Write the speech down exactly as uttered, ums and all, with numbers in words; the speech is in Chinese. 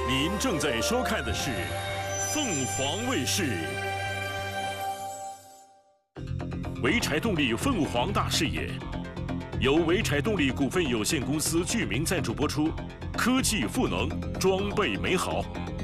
您正在收看的是凤凰卫视。潍柴动力凤凰大视野，由潍柴动力股份有限公司巨名赞助播出，科技赋能，装备美好。